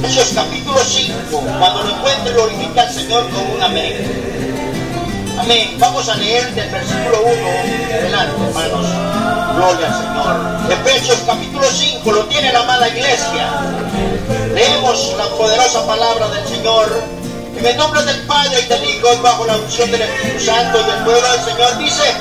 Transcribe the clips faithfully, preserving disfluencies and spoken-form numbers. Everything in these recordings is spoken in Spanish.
Efesios capítulo cinco. Cuando lo encuentre, glorifica al Señor con un amén. Amén. Vamos a leer del versículo uno adelante, hermanos. Gloria al Señor. Efesios capítulo cinco, lo tiene la amada iglesia. Leemos la poderosa palabra del Señor. En el nombre del Padre y del Hijo, y bajo la unción del Espíritu Santo, y el pueblo del Señor dice: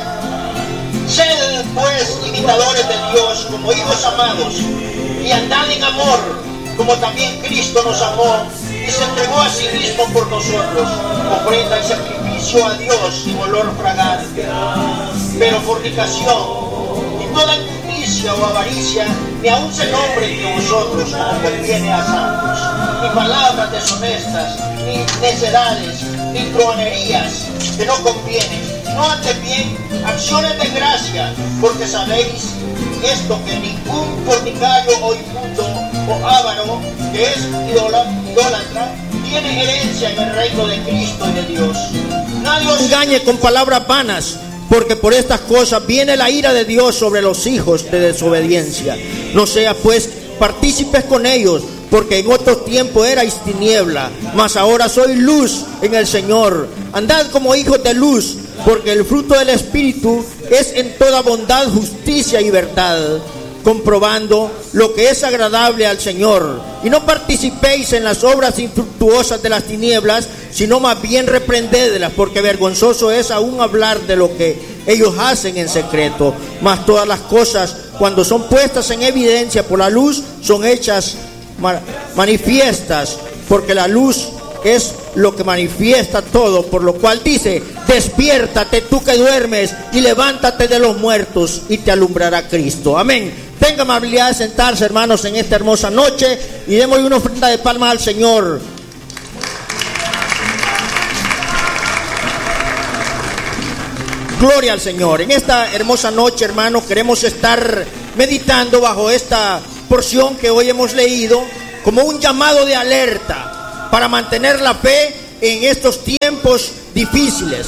sed pues imitadores de Dios como hijos amados, y andad en amor, como también Cristo nos amó y se entregó a sí mismo por nosotros, ofrenda y sacrificio a Dios sin olor fragante. Pero fornicación y toda injusticia o avaricia ni aun se nombre entre vosotros como conviene a santos, ni palabras deshonestas, ni necedades, ni truanerías que no convienen, no antes bien acciones de gracia, porque sabéis esto, que ningún fornicario o inmundo o avaro, que es idólatra, tiene herencia en el reino de Cristo y de Dios. Nadie os engañe con palabras vanas, porque por estas cosas viene la ira de Dios sobre los hijos de desobediencia. No sea pues partícipes con ellos, porque en otro tiempo erais tiniebla, mas ahora sois luz en el Señor. Andad como hijos de luz, porque el fruto del Espíritu es en toda bondad, justicia y verdad, comprobando lo que es agradable al Señor. Y no participéis en las obras infructuosas de las tinieblas, sino más bien reprendedlas, porque vergonzoso es aún hablar de lo que ellos hacen en secreto. Mas todas las cosas, cuando son puestas en evidencia por la luz, son hechas manifiestas, porque la luz es lo que manifiesta todo, por lo cual dice: despiértate tú que duermes y levántate de los muertos y te alumbrará Cristo. Amén. Tenga amabilidad de sentarse, hermanos, en esta hermosa noche, y démosle una ofrenda de palmas al Señor. Gloria al Señor. En esta hermosa noche, hermanos, queremos estar meditando bajo esta porción que hoy hemos leído como un llamado de alerta para mantener la fe en estos tiempos difíciles,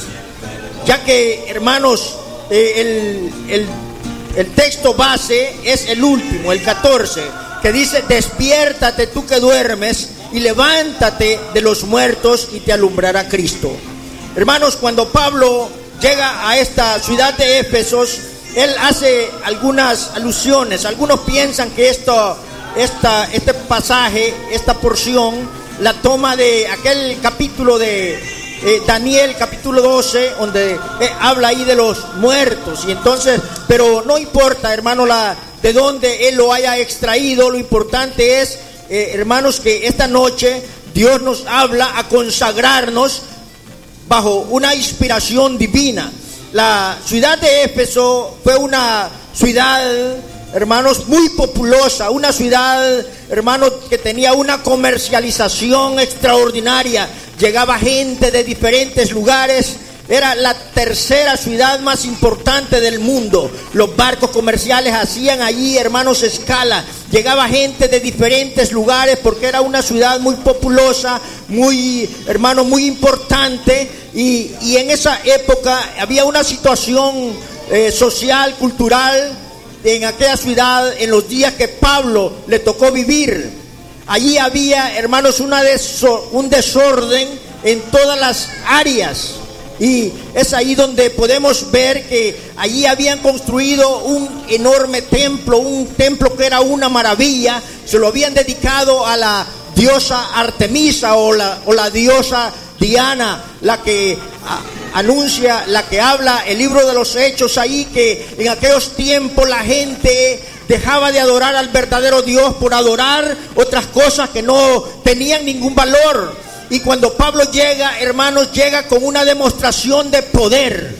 ya que, hermanos, eh, el, el, el texto base es el último, el catorce, que dice: despiértate tú que duermes y levántate de los muertos y te alumbrará Cristo. Hermanos, cuando Pablo llega a esta ciudad de Éfesos, él hace algunas alusiones. Algunos piensan que esto, esta, este pasaje, esta porción, la toma de aquel capítulo de eh, Daniel, capítulo doce, donde eh, habla ahí de los muertos. Y entonces, pero no importa, hermano, la, de dónde él lo haya extraído. Lo importante es, eh, hermanos, que esta noche Dios nos habla a consagrarnos bajo una inspiración divina. La ciudad de Éfeso fue una ciudad, hermanos, muy populosa, una ciudad, hermanos, que tenía una comercialización extraordinaria. Llegaba gente de diferentes lugares. Era la tercera ciudad más importante del mundo. Los barcos comerciales hacían allí, hermanos, escala. Llegaba gente de diferentes lugares porque era una ciudad muy populosa, muy, hermano, muy importante. Y, y en esa época había una situación eh, social, cultural en aquella ciudad en los días que Pablo le tocó vivir. Allí había, hermanos, una deso- un desorden en todas las áreas. Y es ahí donde podemos ver que allí habían construido un enorme templo, un templo que era una maravilla. Se lo habían dedicado a la diosa Artemisa o la, o la diosa Diana, la que a, anuncia, la que habla el libro de los Hechos ahí, que en aquellos tiempos la gente dejaba de adorar al verdadero Dios por adorar otras cosas que no tenían ningún valor. Y cuando Pablo llega, hermanos, llega con una demostración de poder.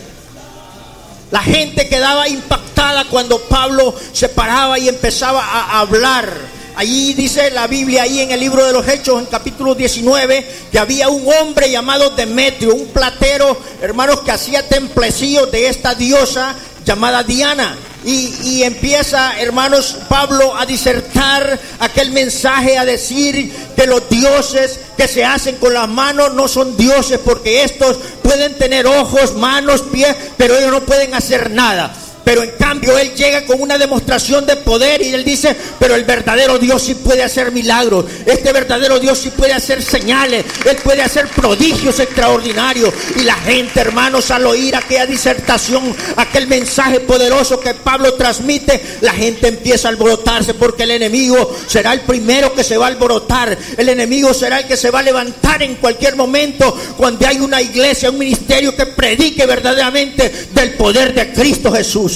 La gente quedaba impactada cuando Pablo se paraba y empezaba a hablar. Allí dice la Biblia, ahí en el libro de los Hechos, en capítulo diecinueve, que había un hombre llamado Demetrio, un platero, hermanos, que hacía templecillos de esta diosa llamada Diana. Y, y empieza, hermanos, Pablo a disertar aquel mensaje, a decir que los dioses que se hacen con las manos no son dioses, porque estos pueden tener ojos, manos, pies, pero ellos no pueden hacer nada. Pero en cambio él llega con una demostración de poder y él dice, pero el verdadero Dios sí puede hacer milagros. Este verdadero Dios sí puede hacer señales. Él puede hacer prodigios extraordinarios. Y la gente, hermanos, al oír aquella disertación, aquel mensaje poderoso que Pablo transmite, la gente empieza a alborotarse, porque el enemigo será el primero que se va a alborotar. El enemigo será el que se va a levantar en cualquier momento cuando hay una iglesia, un ministerio que predique verdaderamente del poder de Cristo Jesús.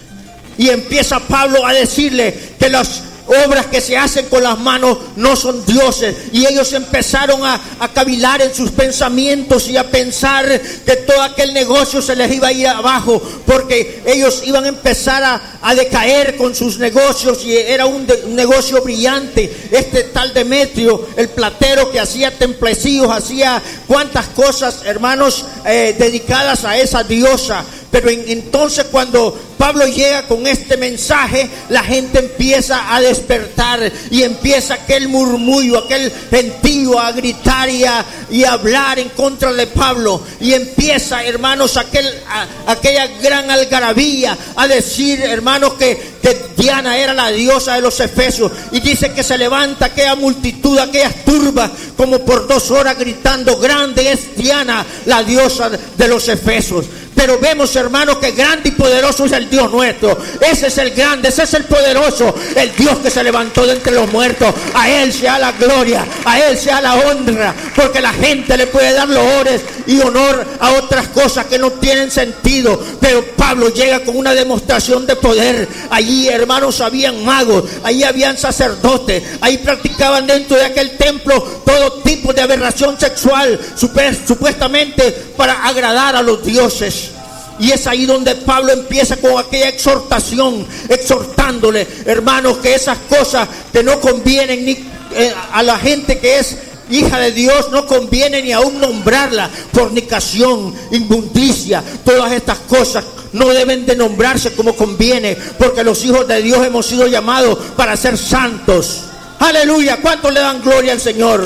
Y empieza Pablo a decirle que las obras que se hacen con las manos no son dioses. Y ellos empezaron a, a cavilar en sus pensamientos y a pensar que todo aquel negocio se les iba a ir abajo, porque ellos iban a empezar a, a decaer con sus negocios. Y era un, de, un negocio brillante. Este tal Demetrio, el platero, que hacía templecillos, hacía cuantas cosas, hermanos, eh, dedicadas a esa diosa. Pero en, entonces cuando Pablo llega con este mensaje, la gente empieza a despertar y empieza aquel murmullo, aquel gentío a gritar y a, y a hablar en contra de Pablo. Y empieza, hermanos, aquel, a, aquella gran algarabía a decir, hermanos, que, que Diana era la diosa de los efesios. Y dice que se levanta aquella multitud, aquellas turbas, como por dos horas gritando, grande es Diana, la diosa de los efesios. Pero vemos, hermanos, que grande y poderoso es el Dios nuestro. Ese es el grande, ese es el poderoso, el Dios que se levantó de entre los muertos. A Él sea la gloria, a Él sea la honra, porque la gente le puede dar loores y honor a otras cosas que no tienen sentido. Pero Pablo llega con una demostración de poder. Allí, hermanos, habían magos, allí habían sacerdotes, ahí practicaban dentro de aquel templo todo tipo de aberración sexual, supuestamente para agradar a los dioses. Y es ahí donde Pablo empieza con aquella exhortación, exhortándole, hermanos, que esas cosas que no convienen ni eh, a la gente que es hija de Dios, no conviene ni aún nombrarla. Fornicación, inmundicia, todas estas cosas no deben de nombrarse como conviene, porque los hijos de Dios hemos sido llamados para ser santos. Aleluya, ¿cuántos le dan gloria al Señor?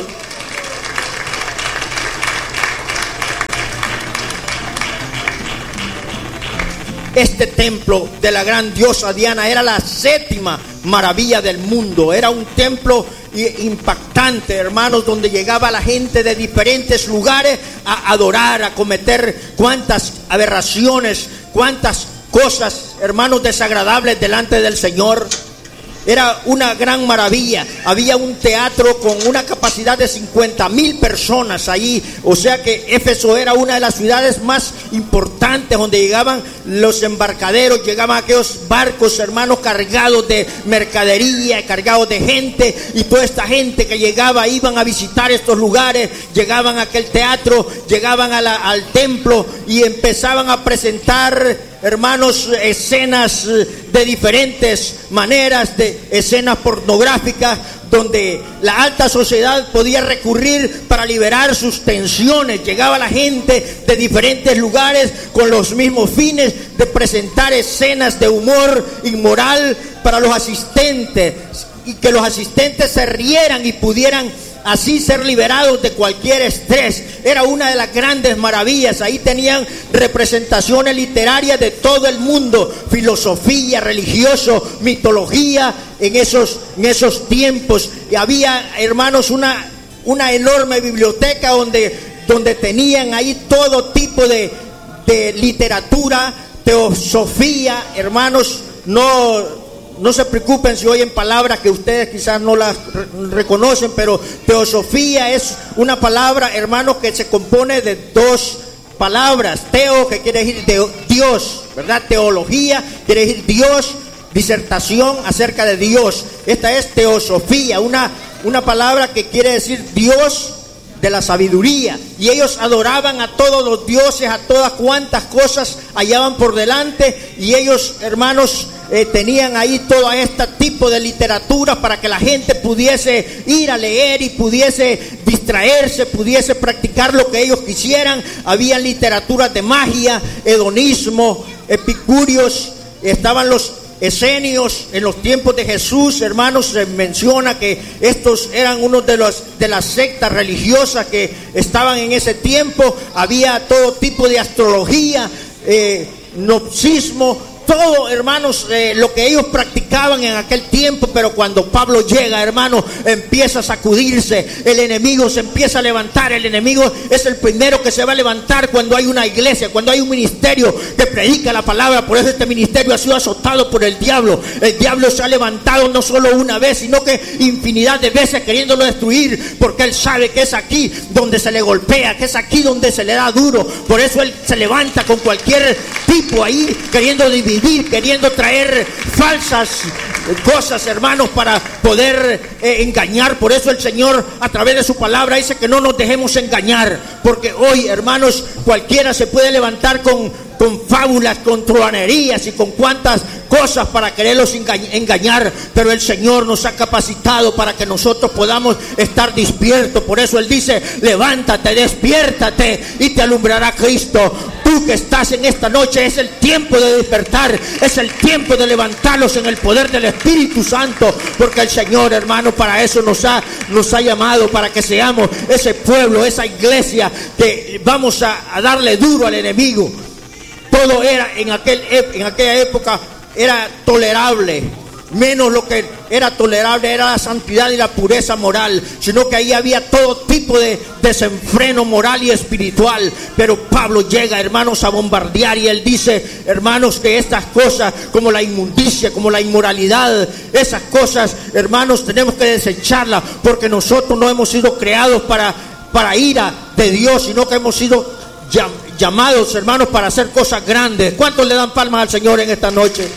Este templo de la gran diosa Diana era la séptima maravilla del mundo. Era un templo impactante, hermanos, donde llegaba la gente de diferentes lugares a adorar, a cometer cuantas aberraciones, cuantas cosas, hermanos, desagradables delante del Señor. Era una gran maravilla. Había un teatro con una capacidad de cincuenta mil personas allí. O sea que Éfeso era una de las ciudades más importantes, donde llegaban los embarcaderos, llegaban aquellos barcos, hermanos, cargados de mercadería, cargados de gente. Y toda esta gente que llegaba, iban a visitar estos lugares, llegaban a aquel teatro, llegaban a la, al templo y empezaban a presentar, hermanos, escenas de diferentes maneras, de escenas pornográficas, donde la alta sociedad podía recurrir para liberar sus tensiones. Llegaba la gente de diferentes lugares con los mismos fines de presentar escenas de humor inmoral para los asistentes, y que los asistentes se rieran y pudieran así ser liberados de cualquier estrés. Era una de las grandes maravillas. Ahí tenían representaciones literarias de todo el mundo, filosofía, religioso, mitología en esos, en esos tiempos. Y había, hermanos, una, una enorme biblioteca donde, donde tenían ahí todo tipo de, de literatura, teosofía, hermanos. No No se preocupen si oyen palabras que ustedes quizás no las re- reconocen, pero teosofía es una palabra, hermanos, que se compone de dos palabras. Teo, que quiere decir de Dios, ¿verdad? Teología quiere decir Dios, disertación acerca de Dios. Esta es teosofía, una, una palabra que quiere decir Dios de la sabiduría. Y ellos adoraban a todos los dioses, a todas cuantas cosas hallaban por delante. Y ellos, hermanos, eh, tenían ahí todo este tipo de literatura para que la gente pudiese ir a leer y pudiese distraerse, pudiese practicar lo que ellos quisieran. Había literaturas de magia, hedonismo, epicúreos, estaban los esenios. En los tiempos de Jesús, hermanos, se menciona que estos eran unos de los de las sectas religiosas que estaban en ese tiempo. Había todo tipo de astrología, eh, gnosticismo, todo, hermanos, eh, lo que ellos practicaban en aquel tiempo, pero cuando Pablo llega, hermanos, empieza a sacudirse, el enemigo se empieza a levantar. El enemigo es el primero que se va a levantar cuando hay una iglesia, cuando hay un ministerio que predica la palabra. Por eso este ministerio ha sido azotado por el diablo. El diablo se ha levantado no solo una vez, sino que infinidad de veces queriéndolo destruir, porque él sabe que es aquí donde se le golpea, que es aquí donde se le da duro. Por eso él se levanta con cualquier tipo ahí, queriendo dividir, queriendo traer falsas cosas, hermanos, para poder eh, engañar. Por eso el Señor, a través de su palabra, dice que no nos dejemos engañar, porque hoy, hermanos, cualquiera se puede levantar con, con fábulas, con truhanerías y con cuantas cosas para quererlos engañar, pero el Señor nos ha capacitado para que nosotros podamos estar despiertos. Por eso Él dice: levántate, despiértate y te alumbrará Cristo. Tú que estás en esta noche, es el tiempo de despertar, es el tiempo de levantarlos en el poder del Espíritu Santo, porque el Señor, hermano, para eso nos ha, nos ha llamado, para que seamos ese pueblo, esa iglesia que vamos a, a darle duro al enemigo. Todo era en, aquel, en aquella época era tolerable, menos lo que era tolerable era la santidad y la pureza moral, sino que ahí había todo tipo de desenfreno moral y espiritual. Pero Pablo llega, hermanos, a bombardear, y él dice, hermanos, que estas cosas como la inmundicia, como la inmoralidad, esas cosas, hermanos, tenemos que desecharlas, porque nosotros no hemos sido creados para, para ira de Dios, sino que hemos sido llamados llamados, hermanos, para hacer cosas grandes. ¿Cuántos le dan palmas al Señor en esta noche?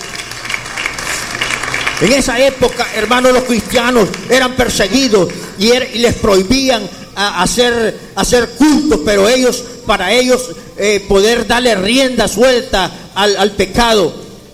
En esa época, hermanos, los cristianos eran perseguidos y, er, y les prohibían a, hacer, hacer cultos, pero ellos, para ellos eh, poder darle rienda suelta al, al pecado.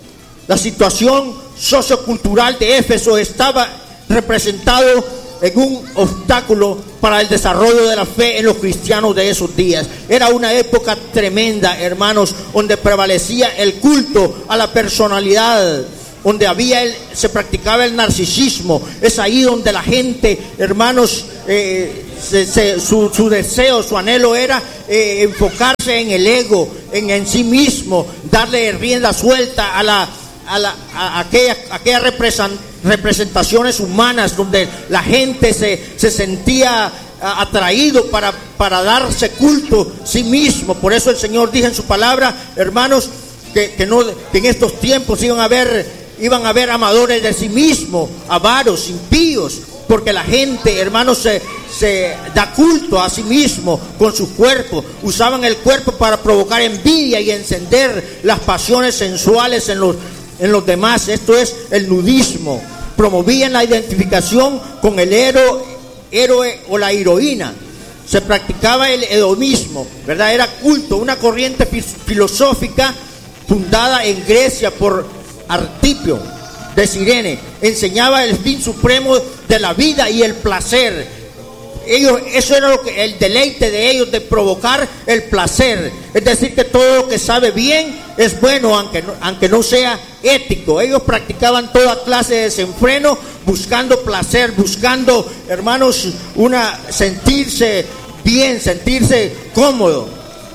La situación sociocultural de Éfeso estaba representado en un obstáculo para el desarrollo de la fe en los cristianos de esos días. Era una época tremenda, hermanos, donde prevalecía el culto a la personalidad, donde había el, se practicaba el narcisismo. Es ahí donde la gente, hermanos, eh, se, se, su, su deseo, su anhelo era eh, enfocarse en el ego, en, en sí mismo, darle rienda suelta a la a, la, a aquellas aquella representaciones humanas, donde la gente se, se sentía atraído para, para darse culto a sí mismo. Por eso el Señor dice en su palabra, hermanos, que, que, no, que en estos tiempos iban a haber, iban a haber amadores de sí mismo, avaros, impíos, porque la gente, hermanos, se, se da culto a sí mismo con su cuerpo. Usaban el cuerpo para provocar envidia y encender las pasiones sensuales en los en los demás. Esto es el nudismo. Promovían la identificación con el héroe, héroe o la heroína. Se practicaba el hedonismo, ¿verdad? Era culto, una corriente filosófica fundada en Grecia por Artipio de Cirene. Enseñaba el fin supremo de la vida y el placer. Ellos, eso era lo que, el deleite de ellos, de provocar el placer. Es decir, que todo lo que sabe bien es bueno, aunque no, aunque no sea ético. Ellos practicaban toda clase de desenfreno, buscando placer, buscando, hermanos, una sentirse bien, sentirse cómodo.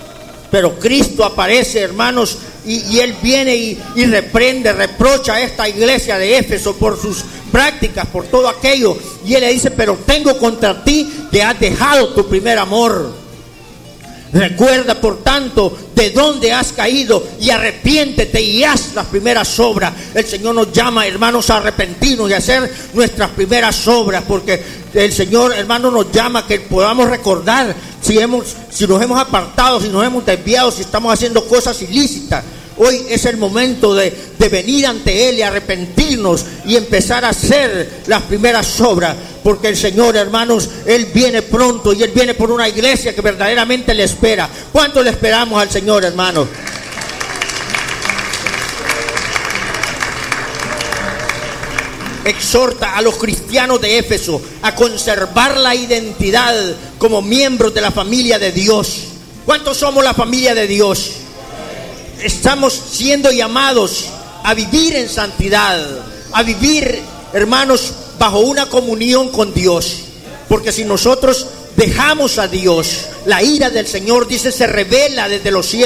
Pero Cristo aparece, hermanos, y, y Él viene y, y reprende, reprocha a esta iglesia de Éfeso por sus prácticas, por todo aquello. Y Él le dice, pero tengo contra ti que has dejado tu primer amor. Recuerda, por tanto, de dónde has caído y arrepiéntete y haz las primeras obras. El Señor nos llama, hermanos, a arrepentirnos y a hacer nuestras primeras obras, porque el Señor, hermanos, nos llama a que podamos recordar si, hemos, si nos hemos apartado, si nos hemos desviado, si estamos haciendo cosas ilícitas. Hoy es el momento de, de venir ante Él y arrepentirnos y empezar a hacer las primeras obras, porque el Señor, hermanos, Él viene pronto y Él viene por una iglesia que verdaderamente le espera. ¿Cuánto le esperamos al Señor, hermanos? Exhorta a los cristianos de Éfeso a conservar la identidad como miembros de la familia de Dios. ¿Cuántos somos la familia de Dios? Estamos siendo llamados a vivir en santidad, a vivir, hermanos, bajo una comunión con Dios. Porque si nosotros dejamos a Dios, la ira del Señor, dice, se revela desde los cielos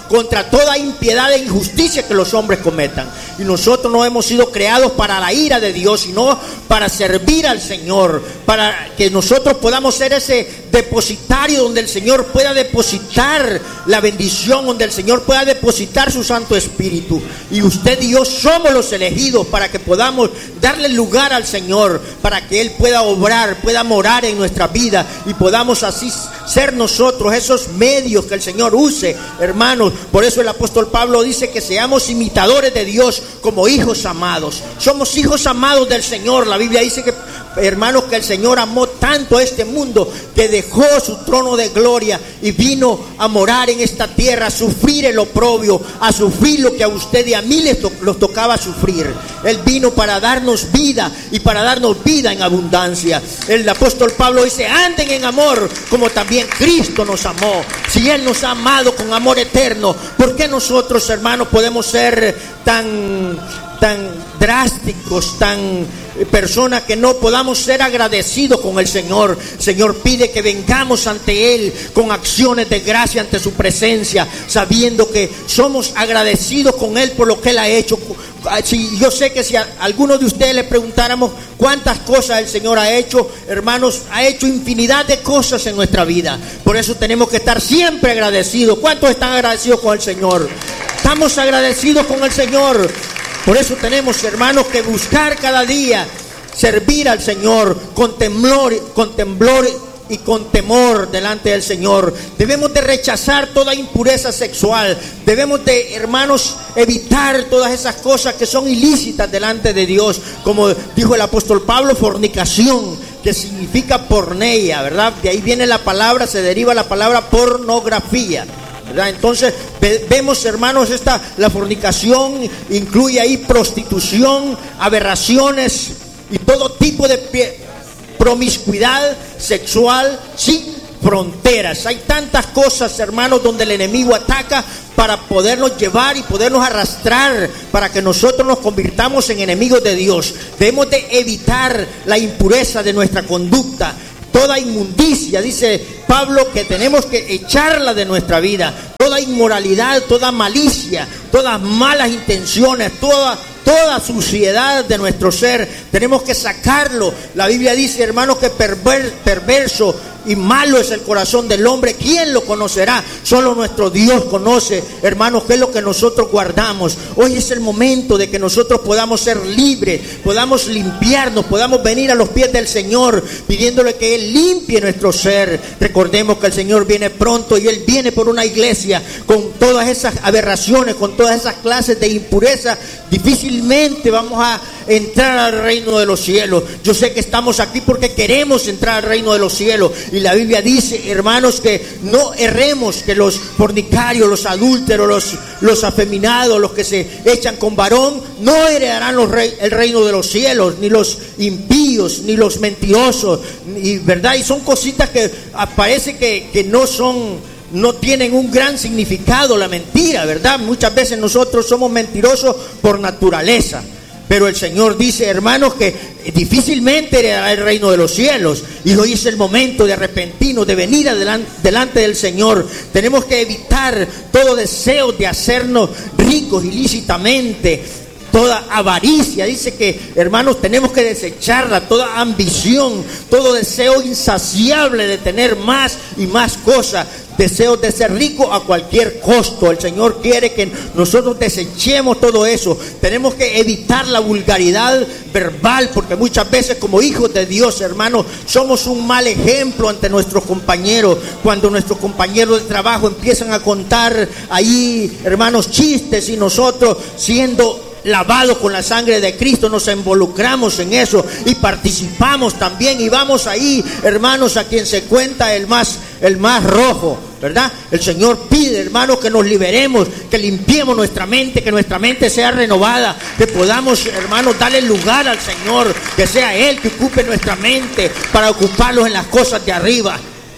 contra toda impiedad e injusticia que los hombres cometan. Y nosotros no hemos sido creados para la ira de Dios, sino para servir al Señor, para que nosotros podamos ser ese depositario donde el Señor pueda depositar la bendición, donde el Señor pueda depositar su Santo Espíritu. Y usted y yo somos los elegidos para que podamos darle lugar al Señor, para que Él pueda obrar, pueda morar en nuestra vida y podamos así ser nosotros esos medios que el Señor use, hermanos. Por eso el apóstol Pablo dice que seamos imitadores de Dios como hijos amados. Somos hijos amados del Señor. La Biblia dice que, hermanos, que el Señor amó tanto a este mundo que dejó su trono de gloria y vino a morar en esta tierra, a sufrir el oprobio, a sufrir lo que a usted y a mí les to- los tocaba sufrir. Él vino para darnos vida y para darnos vida en abundancia. El apóstol Pablo dice: anden en amor como también Cristo nos amó. Si Él nos ha amado con amor eterno, ¿por qué nosotros, hermanos, podemos ser tan, tan drásticos, tan personas que no podamos ser agradecidos con el Señor? El Señor pide que vengamos ante Él con acciones de gracia ante su presencia, sabiendo que somos agradecidos con Él por lo que Él ha hecho. Si, yo sé que si a algunos de ustedes le preguntáramos cuántas cosas el Señor ha hecho, hermanos, ha hecho infinidad de cosas en nuestra vida. Por eso tenemos que estar siempre agradecidos. ¿Cuántos están agradecidos con el Señor? Estamos agradecidos con el Señor. Por eso tenemos, hermanos, que buscar cada día servir al Señor con temblor, con temblor y con temor delante del Señor. Debemos de rechazar toda impureza sexual. Debemos de, hermanos, evitar todas esas cosas que son ilícitas delante de Dios. Como dijo el apóstol Pablo, fornicación, que significa porneia, ¿verdad? De ahí viene la palabra, se deriva la palabra pornografía, ¿verdad? Entonces ve, vemos, hermanos, esta, la fornicación incluye ahí prostitución, aberraciones y todo tipo de pie, promiscuidad sexual sin fronteras. Hay tantas cosas, hermanos, donde el enemigo ataca para podernos llevar y podernos arrastrar para que nosotros nos convirtamos en enemigos de Dios. Debemos de evitar la impureza de nuestra conducta. Toda inmundicia, dice Pablo, que tenemos que echarla de nuestra vida. Toda inmoralidad, toda malicia, todas malas intenciones, toda, toda suciedad de nuestro ser, tenemos que sacarlo. La Biblia dice, hermanos, que perver, perverso y malo es el corazón del hombre. ¿Quién lo conocerá? Solo nuestro Dios conoce, hermanos, qué es lo que nosotros guardamos. Hoy es el momento de que nosotros podamos ser libres, podamos limpiarnos, podamos venir a los pies del Señor pidiéndole que Él limpie nuestro ser. Recordemos que el Señor viene pronto y Él viene por una iglesia con todas esas aberraciones, con todas esas clases de impureza. Difícilmente vamos a entrar al reino de los cielos. Yo sé que estamos aquí porque queremos entrar al reino de los cielos. Y la Biblia dice, hermanos, que no erremos, que los fornicarios, los adúlteros, los, los afeminados, los que se echan con varón, no heredarán los rey, el reino de los cielos, ni los impíos, ni los mentirosos, y verdad, y son cositas que parece que, que no son, no tienen un gran significado, la mentira, ¿verdad? Muchas veces nosotros somos mentirosos por naturaleza. Pero el Señor dice, hermanos, que difícilmente heredará el reino de los cielos. Y hoy es el momento de arrepentirnos, de venir adelante, delante del Señor. Tenemos que evitar todo deseo de hacernos ricos ilícitamente. Toda avaricia, dice que, hermanos, tenemos que desecharla. Toda ambición, todo deseo insaciable de tener más y más cosas. Deseos de ser rico a cualquier costo. El Señor quiere que nosotros desechemos todo eso. Tenemos que evitar la vulgaridad verbal, porque muchas veces como hijos de Dios, hermanos, somos un mal ejemplo ante nuestros compañeros. Cuando nuestros compañeros de trabajo empiezan a contar ahí, hermanos, chistes, y nosotros, siendo lavados con la sangre de Cristo, nos involucramos en eso y participamos también, y vamos ahí, hermanos, a quien se cuenta el más, el más rojo, ¿verdad? El Señor pide, hermanos, que nos liberemos, que limpiemos nuestra mente, que nuestra mente sea renovada, que podamos, hermanos, darle lugar al Señor, que sea Él que ocupe nuestra mente para ocuparlos en las cosas de arriba.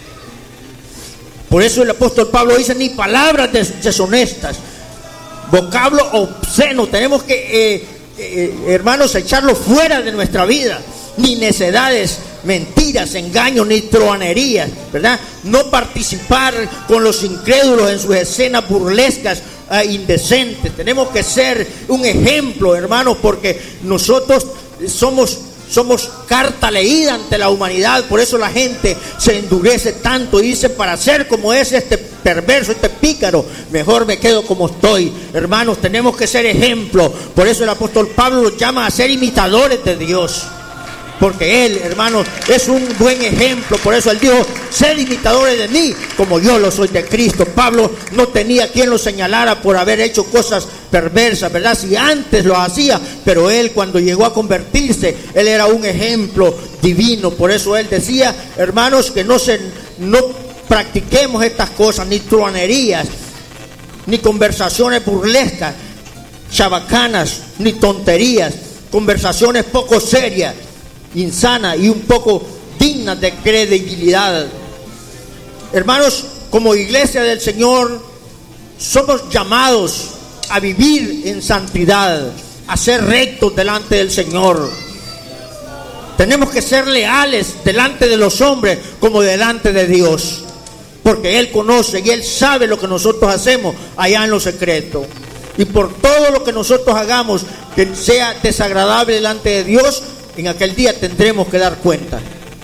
Por eso el apóstol Pablo dice, ni palabras deshonestas, vocablo obsceno, tenemos que, eh, eh, hermanos, echarlo fuera de nuestra vida. Ni necedades, mentiras, engaños ni truhanerías, ¿verdad? No participar con los incrédulos en sus escenas burlescas e indecentes. Tenemos que ser un ejemplo, hermanos, porque nosotros somos Somos carta leída ante la humanidad. Por eso la gente se endurece tanto y dice: para ser como es este perverso, este pícaro, mejor me quedo como estoy. Hermanos, tenemos que ser ejemplo. Por eso el apóstol Pablo los llama a ser imitadores de Dios, porque Él, hermanos, es un buen ejemplo. Por eso Él dijo: sed imitadores de mí, como yo lo soy de Cristo. Pablo no tenía quien lo señalara por haber hecho cosas perversas, ¿verdad? Si antes lo hacía, pero Él, cuando llegó a convertirse, Él era un ejemplo divino. Por eso Él decía, hermanos, que no se, no practiquemos estas cosas, ni truhanerías, ni conversaciones burlescas, chabacanas, ni tonterías, conversaciones poco serias, insana y un poco digna de credibilidad. Hermanos, como iglesia del Señor, somos llamados a vivir en santidad, a ser rectos delante del Señor. Tenemos que ser leales delante de los hombres como delante de Dios, porque Él conoce y Él sabe lo que nosotros hacemos allá en lo secreto. Y por todo lo que nosotros hagamos que sea desagradable delante de Dios, en aquel día tendremos que dar cuenta.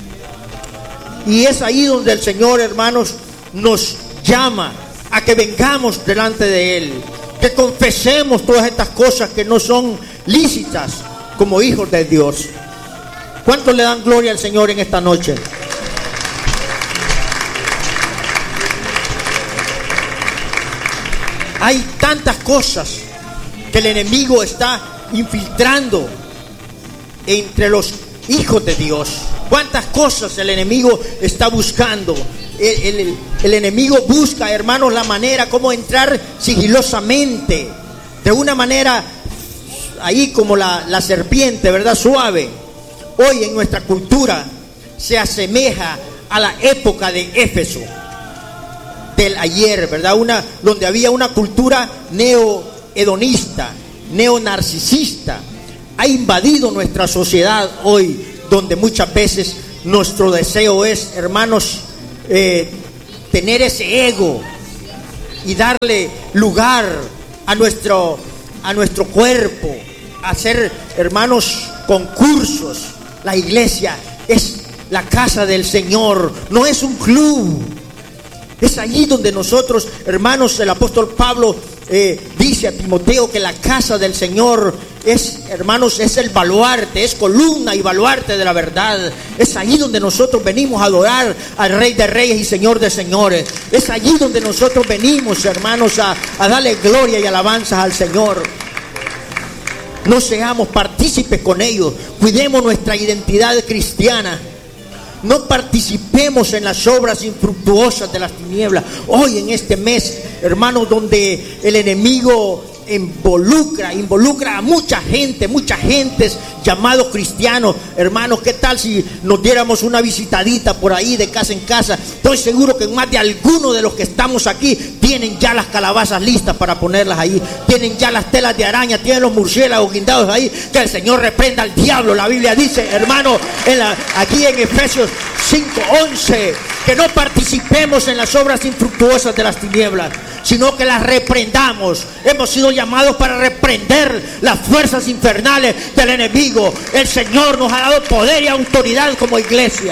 Y es ahí donde el Señor, hermanos, nos llama a que vengamos delante de Él, que confesemos todas estas cosas que no son lícitas como hijos de Dios. ¿Cuántos le dan gloria al Señor en esta noche? Hay tantas cosas que el enemigo está infiltrando entre los hijos de Dios. ¿Cuántas cosas el enemigo está buscando? El, el, el enemigo busca, hermanos, la manera como entrar sigilosamente, de una manera ahí como la, la serpiente, ¿verdad? Suave. Hoy en nuestra cultura se asemeja a la época de Éfeso, del ayer, ¿verdad? Una, donde había una cultura neo-hedonista, neo-narcisista. Ha invadido nuestra sociedad hoy, donde muchas veces nuestro deseo es, hermanos, eh, tener ese ego y darle lugar a nuestro, a nuestro cuerpo, hacer, hermanos, concursos. La iglesia es la casa del Señor, no es un club. Es allí donde nosotros, hermanos, el apóstol Pablo eh, dice a Timoteo que la casa del Señor es, hermanos, es el baluarte, es columna y baluarte de la verdad. Es allí donde nosotros venimos a adorar al Rey de Reyes y Señor de Señores. Es allí donde nosotros venimos, hermanos, a, a darle gloria y alabanzas al Señor. No seamos partícipes con ellos. Cuidemos nuestra identidad cristiana. No participemos en las obras infructuosas de las tinieblas. Hoy en este mes, hermanos, donde el enemigo involucra, involucra a mucha gente, muchas gentes llamados cristianos. Hermanos, ¿qué tal si nos diéramos una visitadita por ahí de casa en casa? Estoy seguro que más de algunos de los que estamos aquí tienen ya las calabazas listas para ponerlas ahí, tienen ya las telas de araña, tienen los murciélagos guindados ahí. Que el Señor reprenda al diablo. La Biblia dice, hermano, en la, aquí en Efesios cinco once, que no participemos en las obras infructuosas de las tinieblas, sino que las reprendamos. Hemos sido llamados para reprender las fuerzas infernales del enemigo. El Señor nos ha dado poder y autoridad como iglesia.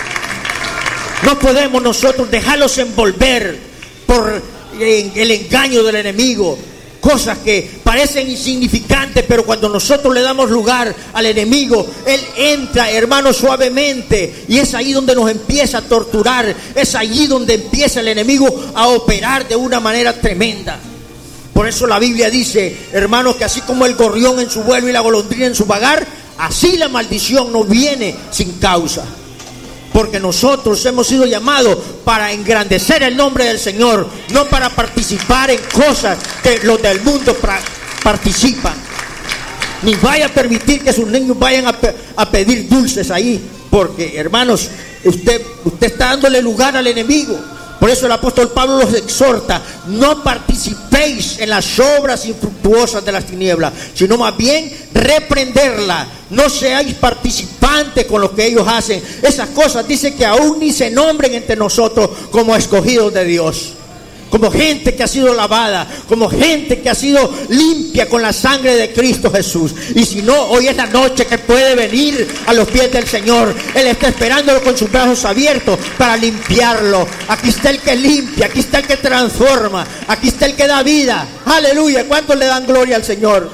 No podemos nosotros dejarlos envolver por el engaño del enemigo. Cosas que parecen insignificantes, pero cuando nosotros le damos lugar al enemigo, él entra, hermano, suavemente, y es ahí donde nos empieza a torturar. Es allí donde empieza el enemigo a operar de una manera tremenda. Por eso la Biblia dice, hermanos, que así como el gorrión en su vuelo y la golondrina en su vagar, así la maldición no viene sin causa. Porque nosotros hemos sido llamados para engrandecer el nombre del Señor, no para participar en cosas que los del mundo pra- participan. Ni vaya a permitir que sus niños vayan a, pe- a pedir dulces ahí, porque, hermanos, usted, usted está dándole lugar al enemigo. Por eso el apóstol Pablo los exhorta: no participéis en las obras infructuosas de las tinieblas, sino más bien reprenderlas. No seáis participantes con lo que ellos hacen. Esas cosas dice que aún ni se nombren entre nosotros como escogidos de Dios, como gente que ha sido lavada, como gente que ha sido limpia con la sangre de Cristo Jesús. Y si no, hoy es la noche que puede venir a los pies del Señor. Él está esperándolo con sus brazos abiertos para limpiarlo. Aquí está el que limpia, aquí está el que transforma, aquí está el que da vida. Aleluya. ¿Cuántos le dan gloria al Señor?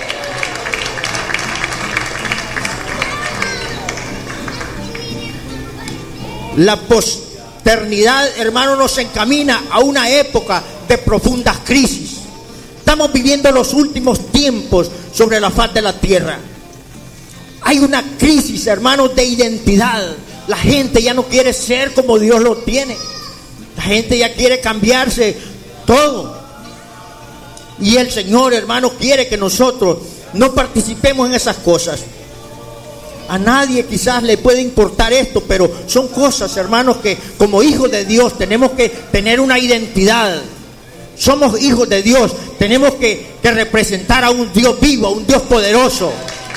La posteridad, hermano, nos encamina a una época de profundas crisis. Estamos viviendo los últimos tiempos sobre la faz de la tierra. Hay una crisis, hermanos, de identidad. La gente ya no quiere ser como Dios lo tiene. La gente ya quiere cambiarse todo. Y el Señor, hermano, quiere que nosotros no participemos en esas cosas. A nadie quizás le puede importar esto, pero son cosas, hermanos, que como hijos de Dios tenemos que tener una identidad. Somos hijos de Dios, tenemos que, que representar a un Dios vivo, a un Dios poderoso.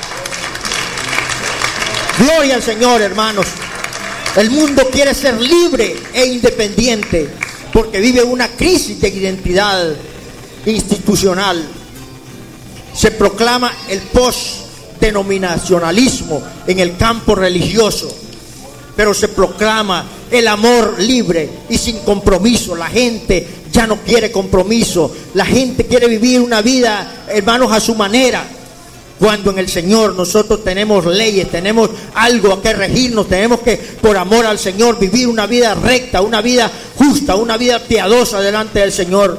Gloria al Señor, hermanos. El mundo quiere ser libre e independiente porque vive una crisis de identidad institucional. Se proclama el post-denominacionalismo en el campo religioso, pero se proclama el amor libre y sin compromiso. La gente ya no quiere compromiso. La gente quiere vivir una vida, hermanos, a su manera. Cuando en el Señor nosotros tenemos leyes, tenemos algo a que regirnos, tenemos que, por amor al Señor, vivir una vida recta, una vida justa, una vida piadosa delante del Señor.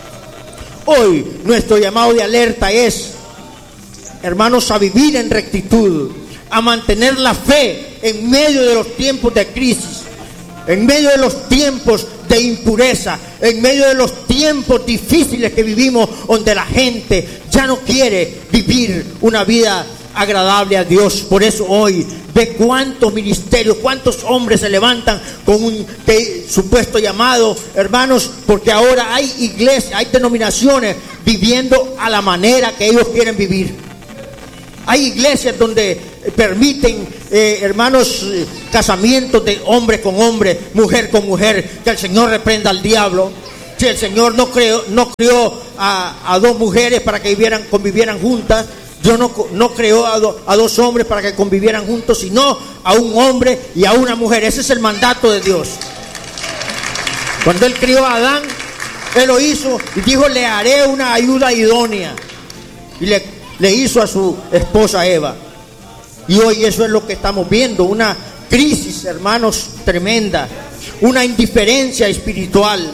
Hoy nuestro llamado de alerta es, hermanos, a vivir en rectitud, a mantener la fe en medio de los tiempos de crisis, en medio de los tiempos de impureza, en medio de los tiempos difíciles que vivimos, donde la gente ya no quiere vivir una vida agradable a Dios. Por eso hoy ve cuántos ministerios, cuántos hombres se levantan con un de, supuesto llamado, hermanos, porque ahora hay iglesias, hay denominaciones viviendo a la manera que ellos quieren vivir. Hay iglesias donde permiten, eh, hermanos, eh, casamientos de hombre con hombre, mujer con mujer. Que el Señor reprenda al diablo. Si el Señor no creó, no creó a, a dos mujeres para que vivieran, convivieran juntas, Dios no, no creó a, do, a dos hombres para que convivieran juntos, sino a un hombre y a una mujer. Ese es el mandato de Dios. Cuando Él crió a Adán, Él lo hizo y dijo: le haré una ayuda idónea. Y le Le hizo a su esposa Eva. Y hoy eso es lo que estamos viendo, una crisis, hermanos, tremenda, una indiferencia espiritual.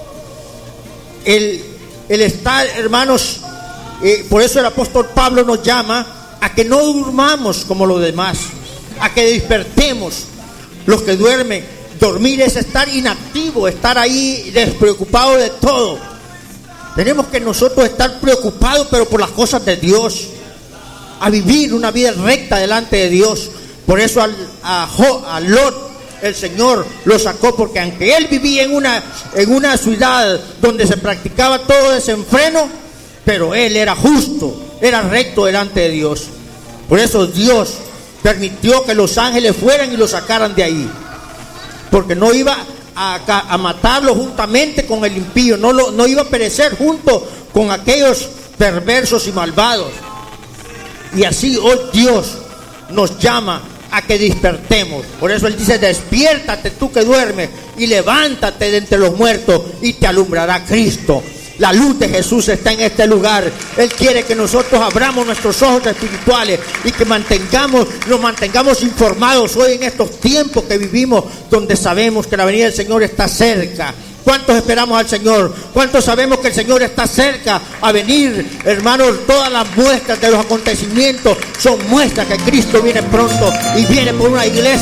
El, el estar, hermanos, eh, por eso el apóstol Pablo nos llama a que no durmamos como los demás, a que despertemos. Los que duermen, dormir es estar inactivo, estar ahí despreocupado de todo. Tenemos que nosotros estar preocupados, pero por las cosas de Dios, a vivir una vida recta delante de Dios. Por eso al, a, Jo, a Lot el Señor lo sacó, porque aunque él vivía en una, en una ciudad donde se practicaba todo desenfreno, pero él era justo, era recto delante de Dios. Por eso Dios permitió que los ángeles fueran y lo sacaran de ahí, porque no iba A, a matarlo juntamente con el impío, no, lo, no iba a perecer junto con aquellos perversos y malvados. Y así hoy Dios nos llama a que despertemos. Por eso Él dice: despiértate tú que duermes y levántate de entre los muertos y te alumbrará Cristo. La luz de Jesús está en este lugar. Él quiere que nosotros abramos nuestros ojos espirituales y que mantengamos, nos mantengamos informados hoy en estos tiempos que vivimos, donde sabemos que la venida del Señor está cerca. ¿Cuántos esperamos al Señor? ¿Cuántos sabemos que el Señor está cerca a venir? Hermanos, todas las muestras de los acontecimientos son muestras que Cristo viene pronto y viene por una iglesia